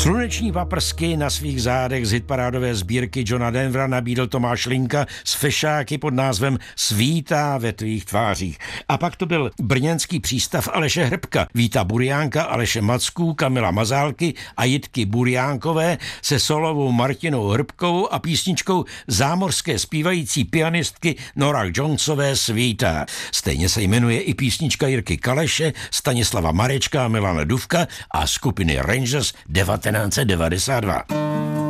Sluneční paprsky na svých zádech z hitparádové sbírky Johna Denvera nabídl Tomáš Linka s fešáky pod názvem Svítá ve tvých tvářích. A pak to byl brněnský přístav Aleše Hrbka, Víta Buriánka, Aleše Macků, Kamila Mazálky a Jitky Buriánkové se solovou Martinou Hrbkovou a písničkou zámořské zpívající pianistky Nora Jonesové Svítá. Stejně se jmenuje i písnička Jirky Kaleše, Stanislava Marečka a Milana Dufka a skupiny Rangers 1992.